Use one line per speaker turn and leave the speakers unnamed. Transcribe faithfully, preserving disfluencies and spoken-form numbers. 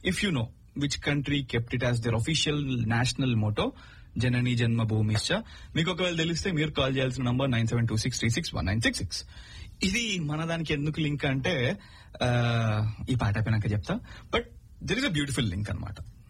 If you know which country kept it as their official national Moto జనని జన్మభూమిశ్చ, మీకు ఒకవేళ తెలిస్తే మీరు కాల్ చేయాల్సిన number nine seven two six three six one nine six six. ఇది మన దానికి ఎందుకు లింక్ అంటే ఈ పాట అయిపోయినాక చెప్తా, but there is a beautiful link అనమాట.